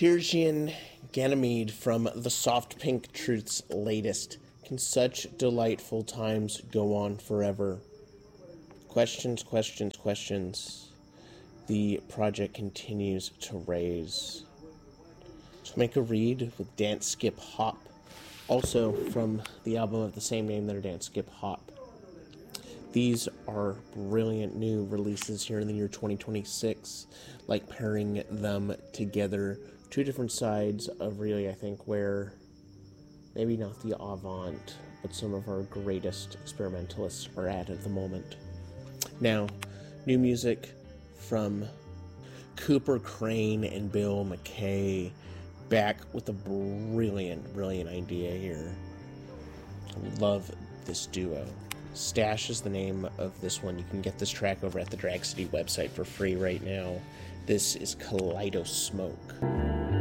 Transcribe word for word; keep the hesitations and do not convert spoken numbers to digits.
Persian Ganymede from the Soft Pink Truth's latest. Can such delightful times go on forever? Questions, questions, questions. The project continues to raise. So make a read with Dance Skip Hop. Also from the album of the same name that are Dance Skip Hop. These are brilliant new releases here in the year twenty twenty-six, like pairing them together. Two different sides of really, I think, where maybe not the avant, but some of our greatest experimentalists are at at the moment. Now, new music from Cooper Crane and Bill McKay, back with a brilliant, brilliant idea here. Love this duo. Stash is the name of this one. You can get this track over at the Drag City website for free right now. This is Kaleido Smoke.